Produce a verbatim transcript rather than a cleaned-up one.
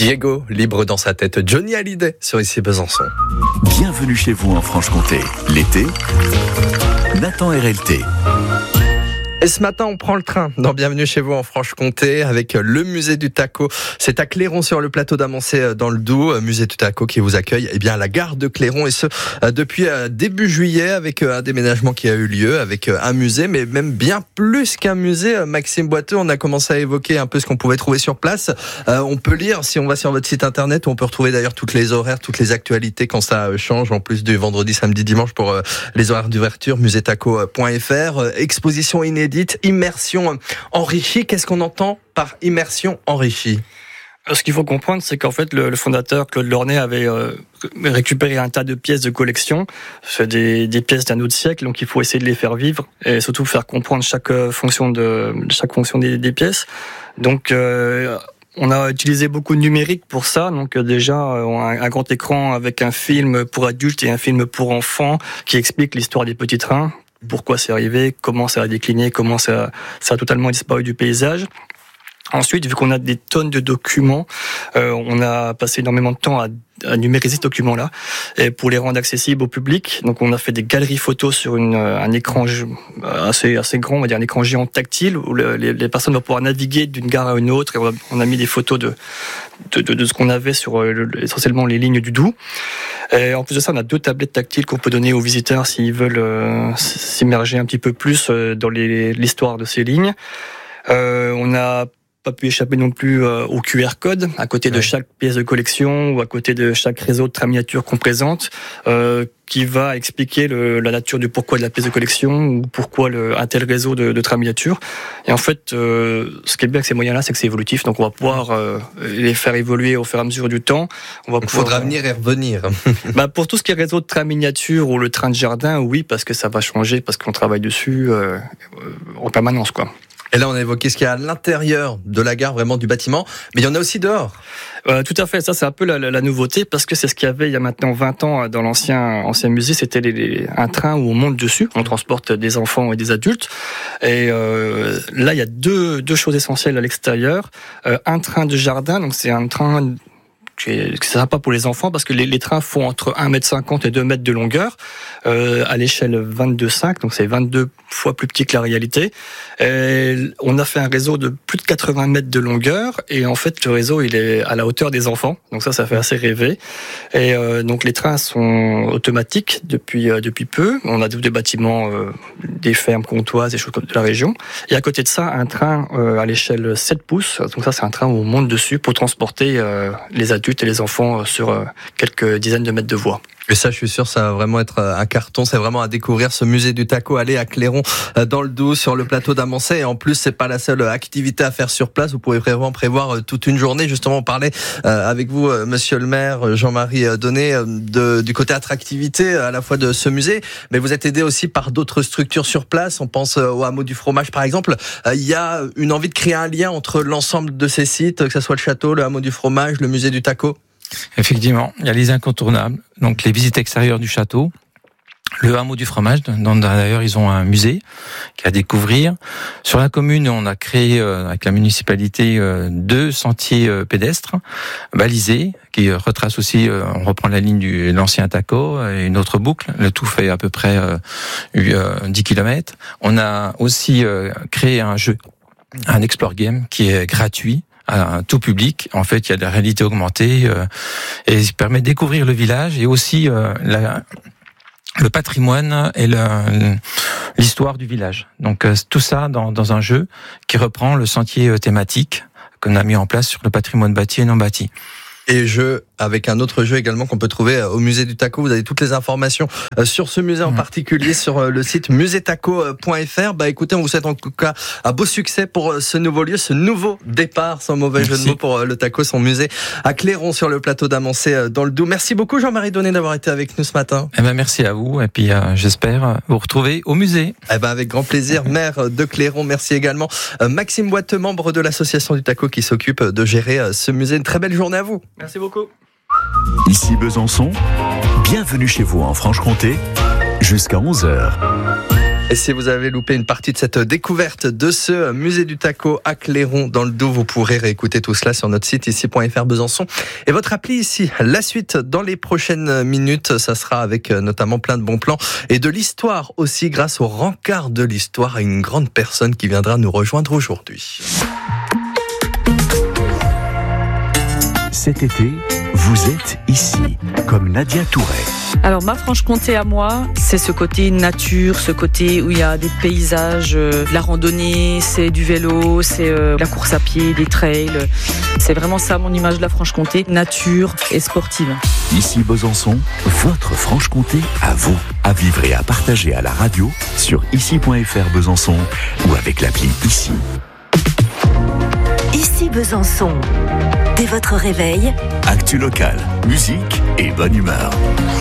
Diego, libre dans sa tête. Johnny Hallyday sur Ici Besançon. Bienvenue chez vous en Franche-Comté. L'été, Nathan R L T. Et ce matin, on prend le train dans Bienvenue chez vous en Franche-Comté avec le musée du taco. C'est à Clairon sur le plateau d'Amancé dans le Doubs, musée du taco qui vous accueille eh bien à la gare de Clairon et ce depuis début juillet avec un déménagement qui a eu lieu avec un musée, mais même bien plus qu'un musée. Maxime Boiteux, on a commencé à évoquer un peu ce qu'on pouvait trouver sur place. Euh, on peut lire si on va sur votre site internet où on peut retrouver d'ailleurs toutes les horaires, toutes les actualités quand ça change en plus du vendredi, samedi, dimanche pour euh, les horaires d'ouverture, musée taco point f r. Exposition inédite. Immersion enrichie. Qu'est-ce qu'on entend par immersion enrichie ? Ce qu'il faut comprendre, c'est qu'en fait, le, le fondateur, Claude Lornay, avait euh, récupéré un tas de pièces de collection. C'est des, des pièces d'un autre siècle, donc il faut essayer de les faire vivre et surtout faire comprendre chaque fonction, de, chaque fonction des, des pièces. Donc, euh, on a utilisé beaucoup de numérique pour ça. Donc déjà, un, un grand écran avec un film pour adultes et un film pour enfants qui explique l'histoire des petits trains. Pourquoi c'est arrivé, comment ça a décliné, comment ça, ça a totalement disparu du paysage. Ensuite, vu qu'on a des tonnes de documents, euh, on a passé énormément de temps à, à numériser ces documents-là et pour les rendre accessibles au public. Donc, on a fait des galeries photos sur une, un écran assez, assez grand, on va dire un écran géant tactile où le, les, les personnes vont pouvoir naviguer d'une gare à une autre. Et on a, on a mis des photos de, de, de, de ce qu'on avait sur le, essentiellement les lignes du Doubs. Et en plus de ça, on a deux tablettes tactiles qu'on peut donner aux visiteurs s'ils veulent euh, s'immerger un petit peu plus dans les, l'histoire de ces lignes. Euh, on a pas pu échapper non plus euh, au Q R code à côté ouais. de chaque pièce de collection ou à côté de chaque réseau de trains miniatures qu'on présente, euh, qui va expliquer le, la nature du pourquoi de la pièce de collection ou pourquoi le, un tel réseau de, de trains miniatures. Et en fait, euh, ce qui est bien avec ces moyens-là, c'est que c'est évolutif, donc on va pouvoir euh, les faire évoluer au fur et à mesure du temps. On va Il pouvoir, faudra venir et revenir. bah pour tout ce qui est réseau de trains miniatures ou le train de jardin, oui, parce que ça va changer, parce qu'on travaille dessus euh, en permanence, quoi. Et là, on a évoqué ce qu'il y a à l'intérieur de la gare, vraiment du bâtiment, mais il y en a aussi dehors. Euh, tout à fait, ça c'est un peu la, la, la nouveauté, parce que c'est ce qu'il y avait il y a maintenant vingt ans dans l'ancien ancien musée, c'était les, les, un train où on monte dessus, on transporte des enfants et des adultes. Et euh, là, il y a deux, deux choses essentielles à l'extérieur. Euh, un train de jardin, donc c'est un train... c'est sympa pour les enfants parce que les, les trains font entre un mètre cinquante et deux mètres de longueur euh, à l'échelle vingt-deux virgule cinq, donc c'est vingt-deux fois plus petit que la réalité. Et on a fait un réseau de plus de quatre-vingts mètres de longueur et en fait le réseau il est à la hauteur des enfants, donc ça ça fait assez rêver. Et euh, donc les trains sont automatiques depuis euh, depuis peu. On a des bâtiments, euh, des fermes comtoises, des choses comme de la région. Et à côté de ça, un train euh, à l'échelle sept pouces. Donc ça c'est un train où on monte dessus pour transporter euh, les adultes et les enfants sur quelques dizaines de mètres de voie. Et ça, je suis sûr, ça va vraiment être un carton. C'est vraiment à découvrir ce musée du taco. Allez à Clairon, dans le Doubs, sur le plateau d'Amancé. Et en plus, c'est pas la seule activité à faire sur place. Vous pouvez vraiment prévoir toute une journée. Justement, on parlait avec vous, monsieur le maire, Jean-Marie Donnet, de, du côté attractivité à la fois de ce musée. Mais vous êtes aidé aussi par d'autres structures sur place. On pense au hameau du fromage, par exemple. Il y a une envie de créer un lien entre l'ensemble de ces sites, que ce soit le château, le hameau du fromage, le musée du taco. Effectivement, il y a les incontournables, donc les visites extérieures du château, le hameau du fromage, dont d'ailleurs ils ont un musée qui est à découvrir. Sur la commune, on a créé euh, avec la municipalité euh, deux sentiers euh, pédestres balisés qui euh, retracent aussi, euh, on reprend la ligne de l'ancien taco et une autre boucle. Le tout fait à peu près euh, euh, dix kilomètres. On a aussi euh, créé un jeu, un Explore Game qui est gratuit à tout public. En fait, il y a de la réalité augmentée euh, et il permet de découvrir le village et aussi euh, la, le patrimoine et la, l'histoire du village. Donc euh, tout ça dans, dans un jeu qui reprend le sentier thématique qu'on a mis en place sur le patrimoine bâti et non bâti. Et jeu avec un autre jeu également qu'on peut trouver au musée du taco. Vous avez toutes les informations sur ce musée en particulier sur le site musée taco point f r. Bah écoutez, on vous souhaite en tout cas un beau succès pour ce nouveau lieu, ce nouveau départ, sans mauvais Merci. jeu de mots, pour le taco, son musée à Clairon sur le plateau d'Amancé dans le Doubs. Merci beaucoup Jean-Marie Donnet d'avoir été avec nous ce matin. Eh ben merci à vous et puis euh, j'espère vous retrouver au musée. Eh ben avec grand plaisir, maire de Clairon. Merci également Maxime Boiteux, membre de l'association du taco qui s'occupe de gérer ce musée. Une très belle journée à vous. Merci beaucoup. Ici Besançon, bienvenue chez vous en Franche-Comté, jusqu'à onze heures. Et si vous avez loupé une partie de cette découverte de ce musée du taco à Clairon dans le Doubs, vous pourrez réécouter tout cela sur notre site ici point f r Besançon et votre appli ici. La suite dans les prochaines minutes, ça sera avec notamment plein de bons plans et de l'histoire aussi grâce au rencard de l'histoire à une grande personne qui viendra nous rejoindre aujourd'hui. Cet été, vous êtes ici, comme Nadia Touré. Alors ma Franche-Comté à moi, c'est ce côté nature, ce côté où il y a des paysages, euh, de la randonnée, c'est du vélo, c'est euh, la course à pied, des trails. C'est vraiment ça mon image de la Franche-Comté, nature et sportive. Ici Besançon, votre Franche-Comté à vous, à vivre et à partager à la radio sur ici point f r Besançon ou avec l'appli Ici. Ici Besançon. Dès votre réveil, Actu local, musique et bonne humeur.